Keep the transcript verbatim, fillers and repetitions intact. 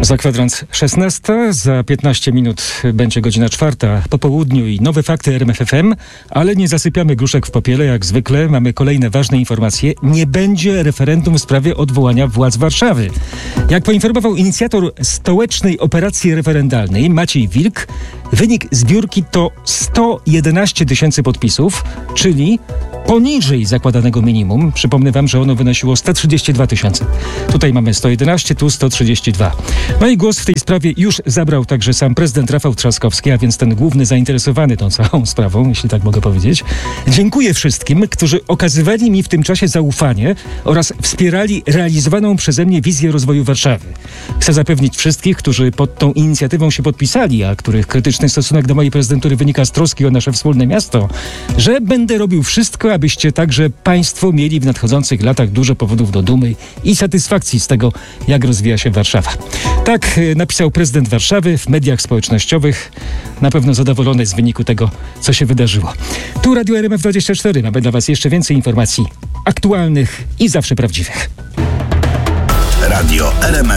Za kwadrans szesnasta, za piętnaście minut będzie godzina czwarta po południu i nowe fakty R M F F M, ale nie zasypiamy gruszek w popiele, jak zwykle. Mamy kolejne ważne informacje. Nie będzie referendum w sprawie odwołania władz Warszawy. Jak poinformował inicjator stołecznej operacji referendalnej Maciej Wilk, wynik zbiórki to sto jedenaście tysięcy podpisów, czyli poniżej zakładanego minimum. Przypomnę wam, że ono wynosiło sto trzydzieści dwa tysiące. Tutaj mamy sto jedenaście, tu sto trzydzieści dwa. No i głos w tej sprawie już zabrał także sam prezydent Rafał Trzaskowski, a więc ten główny zainteresowany tą całą sprawą, jeśli tak mogę powiedzieć. Dziękuję wszystkim, którzy okazywali mi w tym czasie zaufanie oraz wspierali realizowaną przeze mnie wizję rozwoju Warszawy. Chcę zapewnić wszystkich, którzy pod tą inicjatywą się podpisali, a których krytyczny stosunek do mojej prezydentury wynika z troski o nasze wspólne miasto, że będę robił wszystko, abyście także państwo mieli w nadchodzących latach dużo powodów do dumy i satysfakcji z tego, jak rozwija się Warszawa. Tak napisał prezydent Warszawy w mediach społecznościowych. Na pewno zadowolony z wyniku tego, co się wydarzyło. Tu Radio R M F dwadzieścia cztery. Mamy dla was jeszcze więcej informacji aktualnych i zawsze prawdziwych. Radio R M F